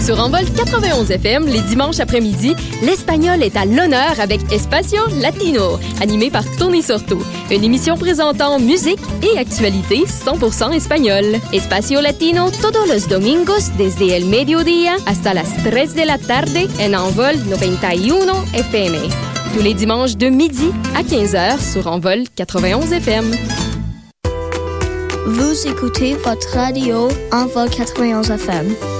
Sur Envol 91 FM, les dimanches après-midi, l'espagnol est à l'honneur avec Espacio Latino, animé par Tony Sorto. Une émission présentant musique et actualité 100% espagnole. Espacio Latino todos los domingos desde el mediodía hasta las 3 de la tarde en Envol 91 FM. Tous les dimanches de midi à 15h sur Envol 91 FM. Vous écoutez votre radio Envol 91 FM.